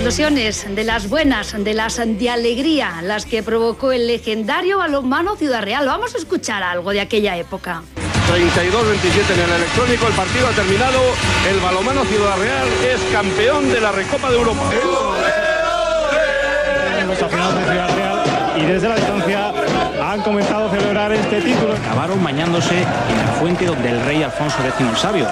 explosiones, de las buenas, de las de alegría, las que provocó el legendario balonmano Ciudad Real. Vamos a escuchar algo de aquella época. 32-27 en el electrónico, el partido ha terminado, el balonmano Ciudad Real es campeón de la Recopa de Europa. Los aficionados de Ciudad Real y desde la distancia han comenzado a celebrar este título. Acabaron bañándose en la fuente donde el rey Alfonso X el Sabio.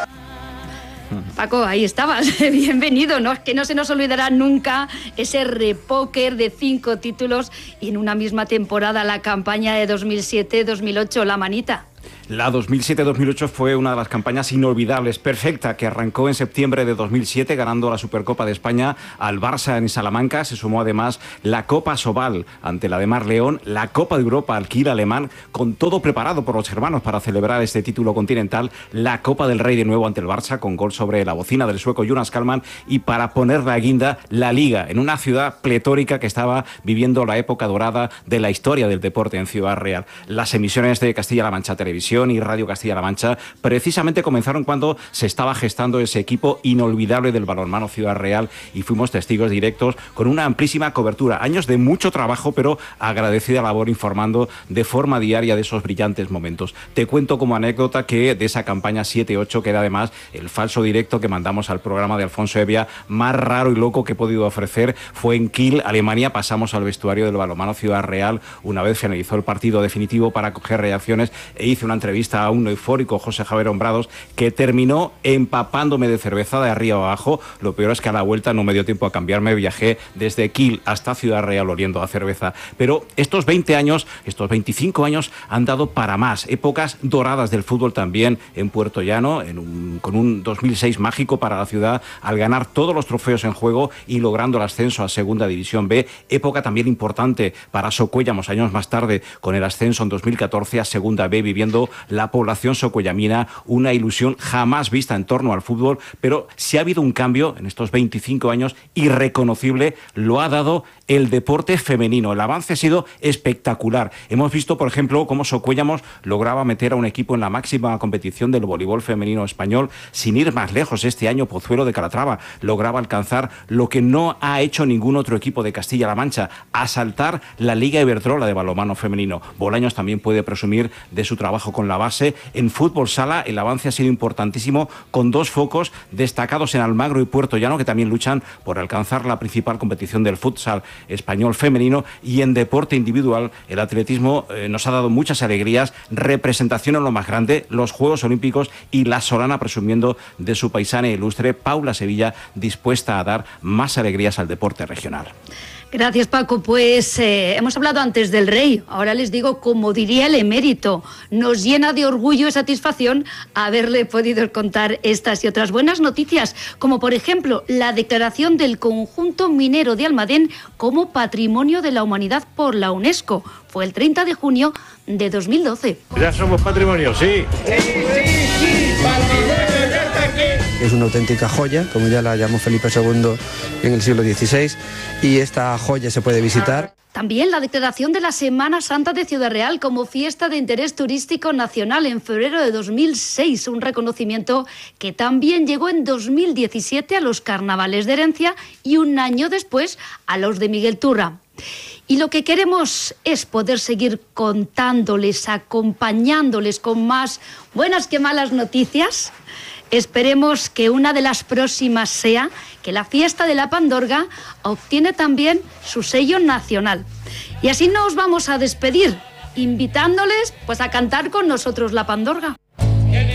Paco, ahí estabas, bienvenido, ¿no? Es que no se nos olvidará nunca ese repóquer de 5 títulos y en una misma temporada la campaña de 2007-2008, la manita. La 2007-2008 fue una de las campañas inolvidables, perfecta, que arrancó en septiembre de 2007 ganando la Supercopa de España al Barça en Salamanca. Se sumó además la Copa Sobal ante la de Mar León, la Copa de Europa al Kiel alemán, con todo preparado por los hermanos para celebrar este título continental, la Copa del Rey de nuevo ante el Barça con gol sobre la bocina del sueco Jonas Kallman y para poner la guinda, la Liga, en una ciudad pletórica que estaba viviendo la época dorada de la historia del deporte en Ciudad Real. Las emisiones de Castilla-La Mancha Televisión y Radio Castilla-La Mancha precisamente comenzaron cuando se estaba gestando ese equipo inolvidable del balonmano Ciudad Real y fuimos testigos directos con una amplísima cobertura, años de mucho trabajo pero agradecida labor informando de forma diaria de esos brillantes momentos. Te cuento como anécdota que de esa campaña 7-8 queda además el falso directo que mandamos al programa de Alfonso Evia más raro y loco que he podido ofrecer. Fue en Kiel, Alemania. Pasamos al vestuario del balonmano Ciudad Real una vez finalizó el partido definitivo para coger reacciones e hice una entrevista a un eufórico José Javier Hombrados que terminó empapándome de cerveza de arriba abajo. Lo peor es que a la vuelta no me dio tiempo a cambiarme, viajé desde Kiel hasta Ciudad Real oliendo a cerveza. Pero estos 20 años, estos 25 años han dado para más, épocas doradas del fútbol también en Puerto Llano, con un 2006 mágico para la ciudad al ganar todos los trofeos en juego y logrando el ascenso a Segunda División B, época también importante para Socuéllamos años más tarde con el ascenso en 2014 a Segunda B, viviendo la población socuellamina una ilusión jamás vista en torno al fútbol, pero si ha habido un cambio en estos 25 años irreconocible, lo ha dado el deporte femenino. El avance ha sido espectacular. Hemos visto, por ejemplo, cómo Socuéllamos lograba meter a un equipo en la máxima competición del voleibol femenino español. Sin ir más lejos, este año Pozuelo de Calatrava lograba alcanzar lo que no ha hecho ningún otro equipo de Castilla-La Mancha, asaltar la Liga Iberdrola de balonmano femenino. Bolaños también puede presumir de su trabajo con la base. En fútbol sala el avance ha sido importantísimo con 2 focos destacados en Almagro y Puerto Llano que también luchan por alcanzar la principal competición del futsal español femenino. Y en deporte individual el atletismo nos ha dado muchas alegrías, representación en lo más grande, los Juegos Olímpicos y la Solana presumiendo de su paisana ilustre Paula Sevilla, dispuesta a dar más alegrías al deporte regional. Gracias, Paco. Pues hemos hablado antes del rey. Ahora les digo, como diría el emérito, nos llena de orgullo y satisfacción haberle podido contar estas y otras buenas noticias, como por ejemplo la declaración del conjunto minero de Almadén como Patrimonio de la Humanidad por la UNESCO. Fue el 30 de junio de 2012. Ya somos patrimonio, sí. Es una auténtica joya, como ya la llamó Felipe II en el siglo XVI, y esta joya se puede visitar. También la declaración de la Semana Santa de Ciudad Real como fiesta de interés turístico nacional en febrero de 2006, un reconocimiento que también llegó en 2017 a los carnavales de Herencia y un año después a los de Miguel Turra. Y lo que queremos es poder seguir contándoles, acompañándoles con más buenas que malas noticias. Esperemos que una de las próximas sea que la fiesta de la Pandorga obtiene también su sello nacional. Y así nos vamos a despedir, invitándoles pues a cantar con nosotros la Pandorga.